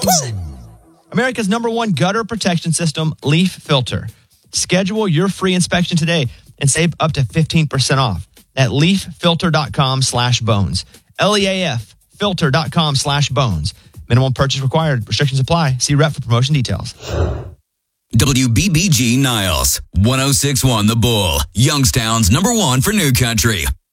America's #1 gutter protection system, Leaf Filter. Schedule your free inspection today and save up to 15% off at leaffilter.com/bones. LEAF filter.com/bones. Minimum purchase required. Restrictions apply. See rep for promotion details. WBBG Niles, 106.1 The Bull, Youngstown's #1 for New Country.